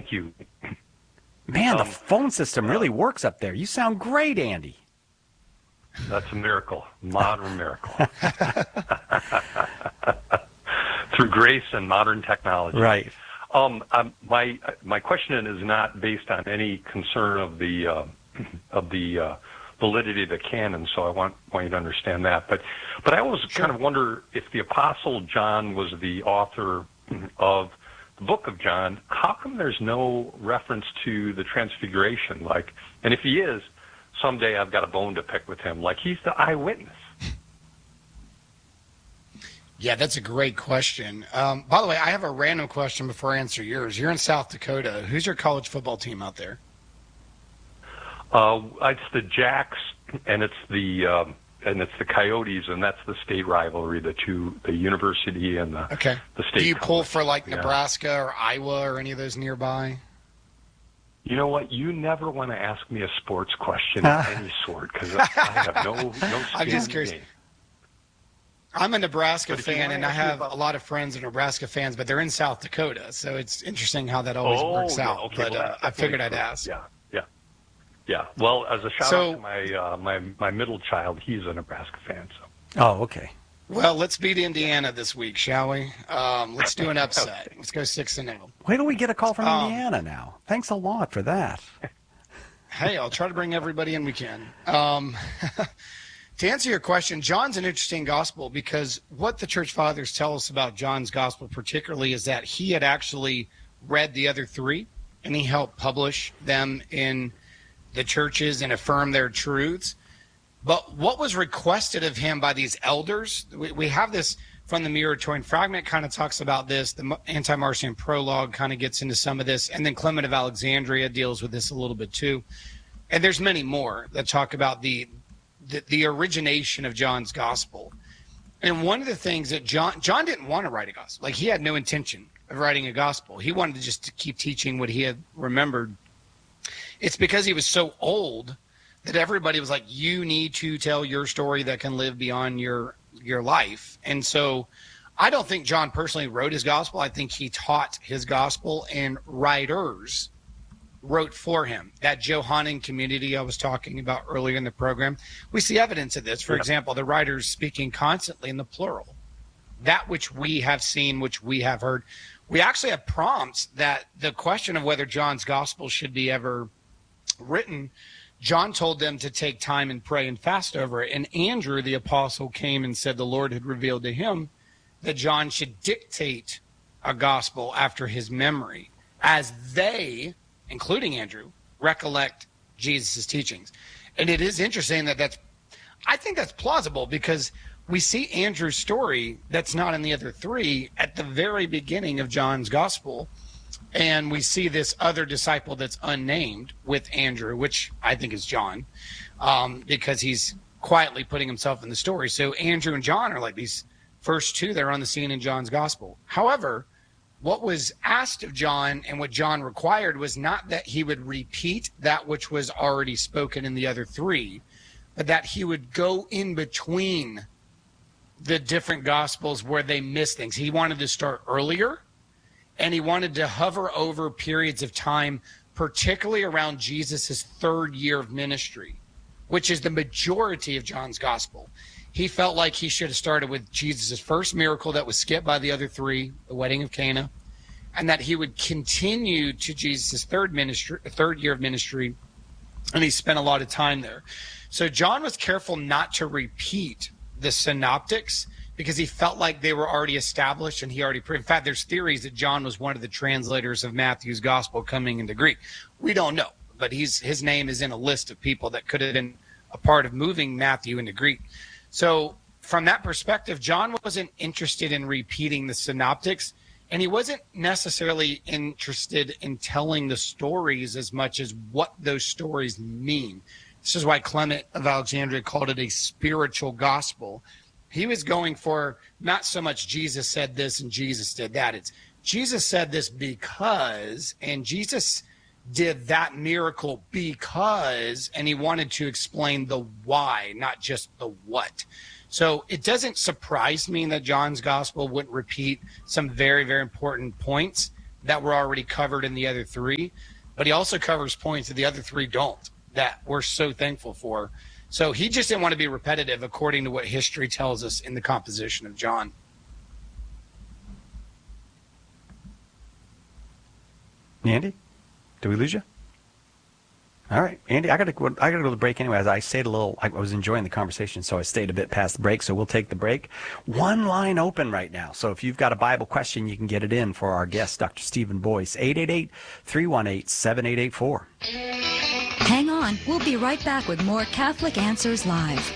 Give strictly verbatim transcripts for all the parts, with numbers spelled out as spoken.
Thank you. Man, the Um, phone system uh, really works up there. You sound great, Andy. That's a miracle, modern miracle. Through grace and modern technology. Right. Um, um, my my question is not based on any concern of the uh, of the uh, validity of the canon, so I want want you to understand that. But but I always Sure. kind of wonder if the Apostle John was the author of the book of John. How come there's no reference to the Transfiguration? Like, and if he is, someday I've got a bone to pick with him. Like, he's the eyewitness. Yeah, that's a great question. Um, by the way, I have a random question before I answer yours. You're in South Dakota. Who's your college football team out there? Uh, it's the Jacks, and it's the um, and it's the Coyotes, and that's the state rivalry. The two, the university and the Okay. the state. Do you pull college. for like Yeah. Nebraska or Iowa or any of those nearby? You know what? You never want to ask me a sports question of any sort because I have no no. Skin I'm just in the curious. game. I'm a Nebraska But if you fan, wanna and I ask me have about- a lot of friends that are Nebraska fans, but they're in South Dakota, so it's interesting how that always Oh, works yeah, out. okay, but well, uh, that's I figured I'd definitely ask. true. Yeah, yeah, yeah. Well, as a shout So- out to my uh, my my middle child, he's a Nebraska fan. So Oh, okay. Well, let's beat Indiana this week, shall we? Um, let's do an upset. Let's go six and zero. Wait till we get a call from Um, Indiana now. Thanks a lot for that. Hey, I'll try to bring everybody in we can. Um, to answer your question, John's an interesting gospel because what the church fathers tell us about John's gospel particularly is that he had actually read the other three and he helped publish them in the churches and affirm their truths. But what was requested of him by these elders, we, we have this from the Muratorian Fragment, kind of talks about this. The Anti-Marcion Prologue kind of gets into some of this. And then Clement of Alexandria deals with this a little bit too. And there's many more that talk about the, the, the origination of John's gospel. And one of the things that John, John didn't want to write a gospel. Like, he had no intention of writing a gospel. He wanted to just to keep teaching what he had remembered. It's because he was so old that everybody was like, you need to tell your story that can live beyond your your life. And so I don't think John personally wrote his gospel. I think he taught his gospel, and writers wrote for him. That Johannine community I was talking about earlier in the program, we see evidence of this. For Yeah. example, the writers speaking constantly in the plural. That which we have seen, which we have heard. We actually have prompts that the question of whether John's gospel should be ever written, John told them to take time and pray and fast over it. And Andrew, the apostle, came and said the Lord had revealed to him that John should dictate a gospel after his memory as they, including Andrew, recollect Jesus' teachings. And it is interesting that that's, I think that's plausible because we see Andrew's story that's not in the other three at the very beginning of John's gospel. And we see this other disciple that's unnamed with Andrew, which I think is John, um, because he's quietly putting himself in the story. So Andrew and John are like these first two that are on the scene in John's gospel. However, what was asked of John and what John required was not that he would repeat that which was already spoken in the other three, but that he would go in between the different gospels where they miss things. He wanted to start earlier, and he wanted to hover over periods of time, particularly around Jesus' third year of ministry, which is the majority of John's gospel. He felt like he should have started with Jesus' first miracle that was skipped by the other three, the wedding of Cana, and that he would continue to Jesus' third ministry, third year of ministry, and he spent a lot of time there. So John was careful not to repeat the synoptics because he felt like they were already established and he already proved. In fact, there's theories that John was one of the translators of Matthew's gospel coming into Greek. We don't know, but he's his name is in a list of people that could have been a part of moving Matthew into Greek. So from that perspective, John wasn't interested in repeating the synoptics, and he wasn't necessarily interested in telling the stories as much as what those stories mean. This is why Clement of Alexandria called it a spiritual gospel. He was going for not so much Jesus said this and Jesus did that. It's Jesus said this because, and Jesus did that miracle because, and he wanted to explain the why, not just the what. So it doesn't surprise me that John's gospel wouldn't repeat some very, very important points, that were already covered in the other three, but he also covers points that the other three don't, that we're so thankful for. So he just didn't want to be repetitive according to what history tells us in the composition of John. Andy, did we lose you? All right, Andy, I got to go. I got to go to the break anyway. As I stayed a little, I was enjoying the conversation, so I stayed a bit past the break. So we'll take the break. One line open right now. So if you've got a Bible question, you can get it in for our guest, Doctor Stephen Boyce. eight eight eight, three one eight, seven eight eight four. Hang on, we'll be right back with more Catholic Answers Live.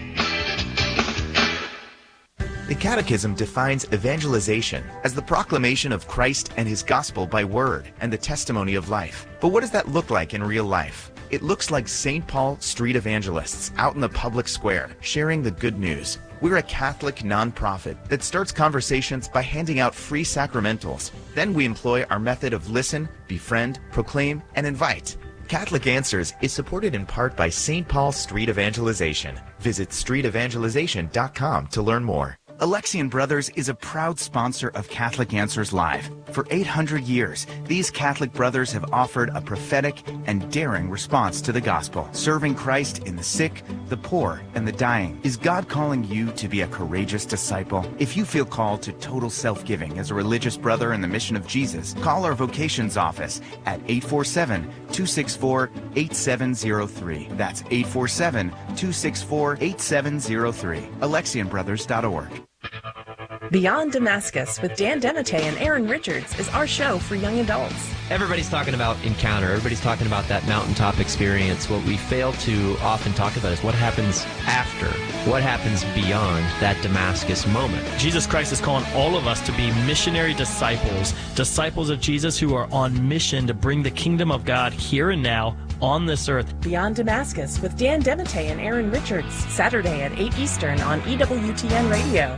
The Catechism defines evangelization as the proclamation of Christ and his gospel by word and the testimony of life. But what does that look like in real life? It looks like Saint Paul street evangelists out in the public square sharing the good news. We're a Catholic nonprofit that starts conversations by handing out free sacramentals. Then we employ our method of listen, befriend, proclaim, and invite. Catholic Answers is supported in part by Saint Paul Street Evangelization. Visit street evangelization dot com to learn more. Alexian Brothers is a proud sponsor of Catholic Answers Live. For eight hundred years, these Catholic brothers have offered a prophetic and daring response to the gospel, serving Christ in the sick, the poor, and the dying. Is God calling you to be a courageous disciple? If you feel called to total self-giving as a religious brother in the mission of Jesus, call our vocations office at eight four seven, two six four, eight seven zero three. That's eight four seven, two six four, eight seven zero three. Alexian Brothers dot org. Beyond Damascus with Dan Dematteis and Aaron Richards is our show for young adults. Everybody's talking about encounter. Everybody's talking about that mountaintop experience. What we fail to often talk about is what happens after, what happens beyond that Damascus moment. Jesus Christ is calling all of us to be missionary disciples, disciples of Jesus who are on mission to bring the kingdom of God here and now on this earth. Beyond Damascus with Dan Dematteis and Aaron Richards, Saturday at eight Eastern on E W T N Radio.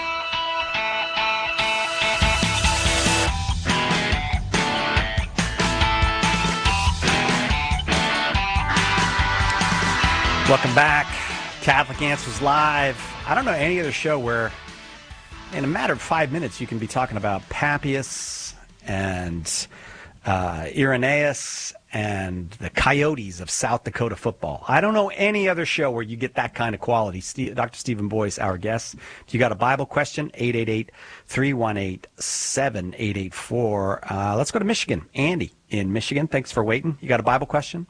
Welcome back. Catholic Answers Live. I don't know any other show where in a matter of five minutes you can be talking about Papias and uh, Irenaeus and the Coyotes of South Dakota football. I don't know any other show where you get that kind of quality. Steve, Doctor Stephen Boyce, our guest. If you got a Bible question, eight eight eight, three one eight, seven eight eight four. Uh, let's go to Michigan. Andy in Michigan, thanks for waiting. You got a Bible question?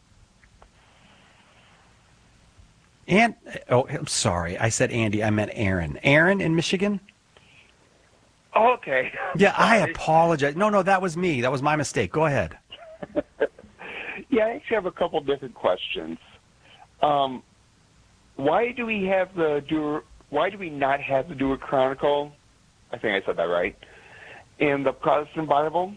And oh, I'm sorry. I said Andy. I meant Aaron. Aaron in Michigan? Oh, okay. Yeah, I apologize. No, no, that was me. That was my mistake. Go ahead. Yeah, I actually have a couple different questions. Um, why do we have the Dewar, why do we not have the Dewar Chronicle? I think I said that right. In the Protestant Bible?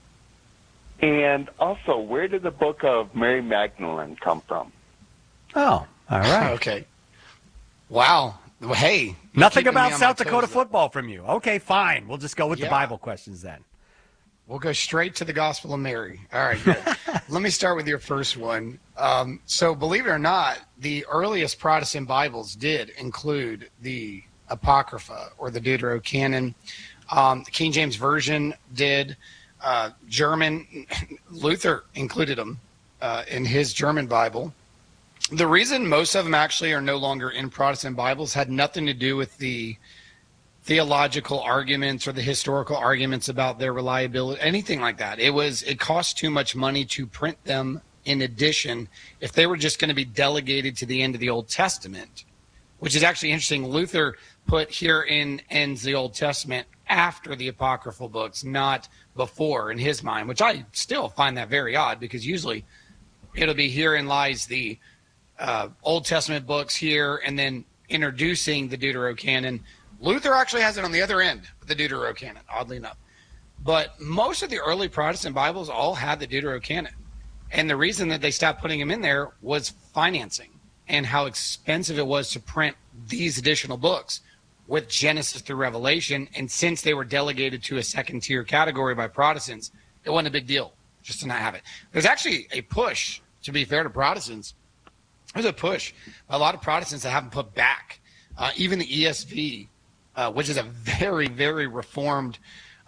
And also, where did the book of Mary Magdalene come from? Oh, all right. Okay. Wow. Well, hey. Nothing about South Dakota football from you. Okay, fine. We'll just go with yeah. the Bible questions then. We'll go straight to the Gospel of Mary. All right, good. Let me start with your first one. Um, so believe it or not, the earliest Protestant Bibles did include the Apocrypha or the Deuterocanon. Um, the King James Version did. Uh, German, Luther included them uh, in his German Bible. The reason most of them actually are no longer in Protestant Bibles had nothing to do with the theological arguments or the historical arguments about their reliability, anything like that. It was, it cost too much money to print them in addition if they were just going to be delegated to the end of the Old Testament, which is actually interesting. Luther put herein ends the Old Testament after the apocryphal books, not before in his mind, which I still find that very odd because usually it'll be herein lies the uh, Old Testament books here and then introducing the Deuterocanon. Luther actually has it on the other end of the Deuterocanon, oddly enough. But most of the early Protestant Bibles all had the Deuterocanon. And the reason that they stopped putting them in there was financing and how expensive it was to print these additional books with Genesis through Revelation. And since they were delegated to a second tier category by Protestants, it wasn't a big deal just to not have it. There's actually a push, to be fair to Protestants, there's a push by a lot of Protestants that haven't put back. Uh, even the E S V, uh, which is a very, very reformed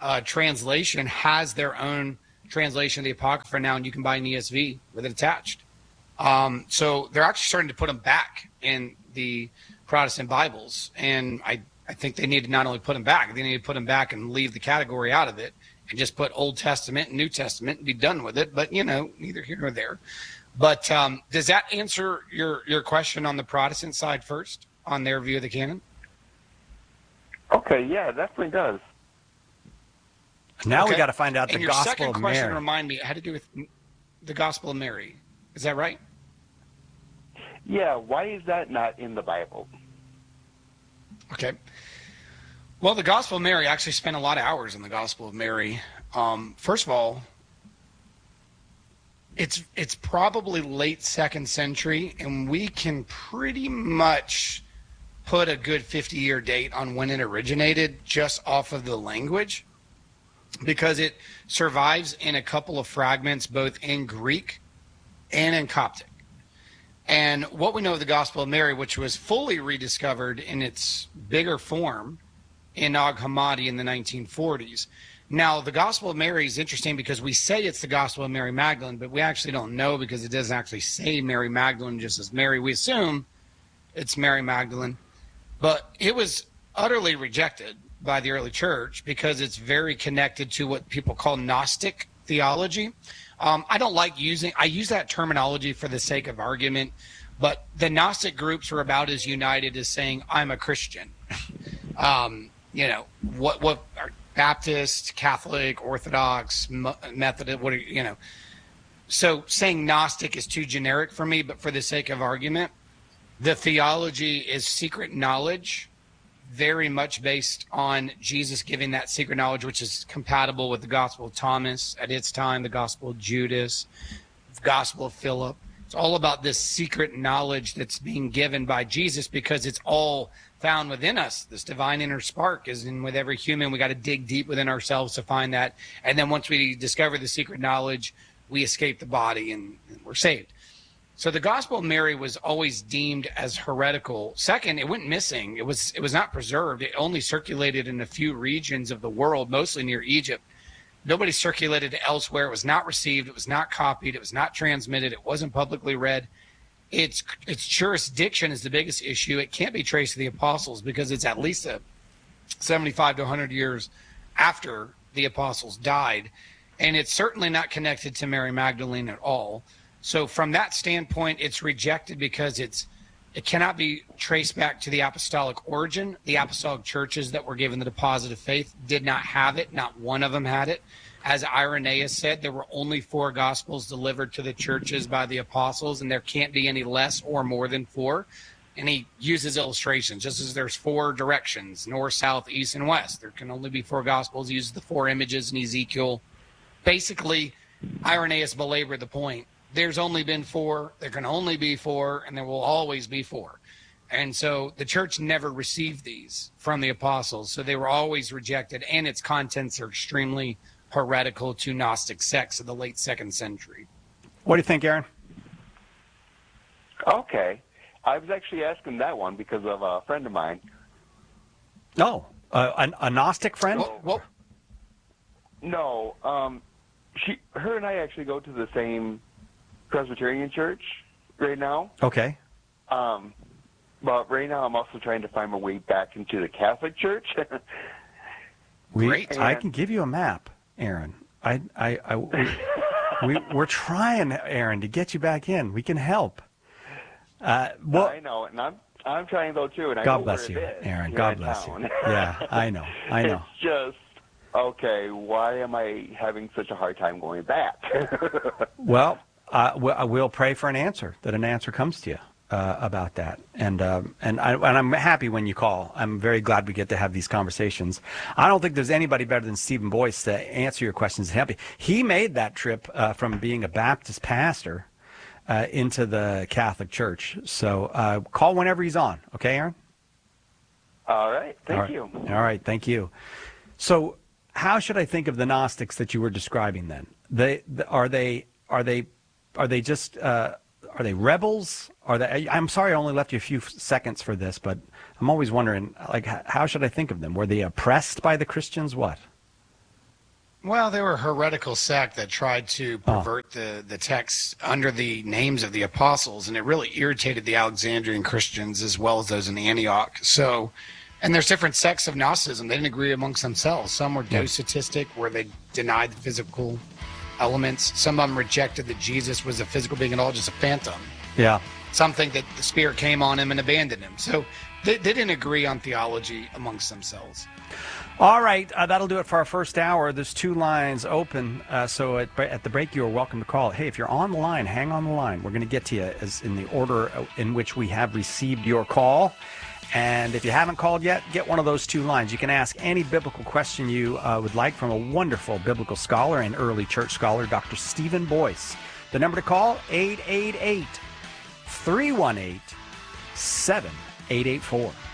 uh, translation has their own translation of the Apocrypha now, and you can buy an E S V with it attached. Um, so they're actually starting to put them back in the Protestant Bibles, and I, I think they need to not only put them back, they need to put them back and leave the category out of it and just put Old Testament and New Testament and be done with it. But, you know, neither here nor there. But um, does that answer your, your question on the Protestant side first, on their view of the canon? Okay, yeah, it definitely does. Now Okay. we got to find out the and your Gospel second of question, Mary. remind me, it had to do with the Gospel of Mary. Is that right? Yeah, why is that not in the Bible? Okay. Well, the Gospel of Mary, I actually spent a lot of hours in the Gospel of Mary. Um, first of all, it's it's probably late second century, and we can pretty much put a good fifty-year date on when it originated just off of the language, because it survives in a couple of fragments, both in Greek and in Coptic. And what we know of the Gospel of Mary, which was fully rediscovered in its bigger form in Nag Hammadi in the nineteen forties. Now, the Gospel of Mary is interesting because we say it's the Gospel of Mary Magdalene, but we actually don't know because it doesn't actually say Mary Magdalene, just as Mary. We assume it's Mary Magdalene. But it was utterly rejected by the early church because it's very connected to what people call Gnostic theology. Um, I don't like using, I use that terminology for the sake of argument, but the Gnostic groups were about as united as saying, I'm a Christian. um, you know, what, what are Baptist, Catholic, Orthodox, Methodist, what are, you know. So saying Gnostic is too generic for me, but for the sake of argument, the theology is secret knowledge, very much based on Jesus giving that secret knowledge, which is compatible with the Gospel of Thomas at its time, the Gospel of Judas, the Gospel of Philip. It's all about this secret knowledge that's being given by Jesus because it's all found within us. This divine inner spark is in with every human. We got to dig deep within ourselves to find that. And then once we discover the secret knowledge, we escape the body and, and we're saved. So the Gospel of Mary was always deemed as heretical. Second, it went missing. It was it was not preserved. It only circulated in a few regions of the world, mostly near Egypt. Nobody circulated it elsewhere. It was not received. It was not copied. It was not transmitted. It wasn't publicly read. Its its jurisdiction is the biggest issue. It can't be traced to the apostles because it's at least a seventy-five to one hundred years after the apostles died. And it's certainly not connected to Mary Magdalene at all. So from that standpoint, it's rejected because it's it cannot be traced back to the apostolic origin. The apostolic churches that were given the deposit of faith did not have it. Not one of them had it. As Irenaeus said, there were only four gospels delivered to the churches by the apostles, and there can't be any less or more than four. And he uses illustrations, just as there's four directions, north, south, east, and west. There can only be four gospels. He uses the four images in Ezekiel. Basically, Irenaeus belabored the point. There's only been four, there can only be four, and there will always be four. And so the church never received these from the apostles, so they were always rejected, and its contents are extremely heretical to Gnostic sects of the late second century. What do you think, Aaron? Okay. I was actually asking that one because of a friend of mine. No, uh, a, a Gnostic friend? Well, well, No, um, she, her and I actually go to the same Presbyterian church right now. Okay. Um, but right now I'm also trying to find my way back into the Catholic Church. We, Great. I can give you a map, Aaron. I, I, I we, we, we're trying, Aaron, to get you back in. We can help. Uh, well, I know, and I'm I'm trying though too. And I God know bless where you, it is Aaron. here God in bless town. you. Yeah, I know. I know. It's just okay. Why am I having such a hard time going back? Well, uh, we'll, we'll pray for an answer, that an answer comes to you uh, about that. And um, and, I, and I'm happy when you call. I'm very glad we get to have these conversations. I don't think there's anybody better than Stephen Boyce to answer your questions and help you. He made that trip uh, from being a Baptist pastor uh, into the Catholic Church. So uh, call whenever he's on. Okay, Aaron? All right. Thank All right. you. All right. Thank you. So how should I think of the Gnostics that you were describing then? They, are they, are they, are they just, uh, are they rebels? Are they, I'm sorry I only left you a few seconds for this, but I'm always wondering, like, how should I think of them? Were they oppressed by the Christians? What? Well, they were a heretical sect that tried to pervert oh. the, the text under the names of the apostles, and it really irritated the Alexandrian Christians as well as those in Antioch. So, and there's different sects of Gnosticism. They didn't agree amongst themselves. Some were docetistic, where they denied the physical elements. Some of them rejected that Jesus was a physical being at all, just a phantom. Yeah. Some think that the Spirit came on him and abandoned him. So they, they didn't agree on theology amongst themselves. All right, uh, that'll do it for our first hour. There's two lines open, uh, so at, at the break, you are welcome to call. Hey, if you're on the line, hang on the line. We're going to get to you as in the order in which we have received your call. And if you haven't called yet, get one of those two lines. You can ask any biblical question you uh, would like from a wonderful biblical scholar and early church scholar, Doctor Stephen Boyce. The number to call, eight eight eight, three one eight, seven eight eight four.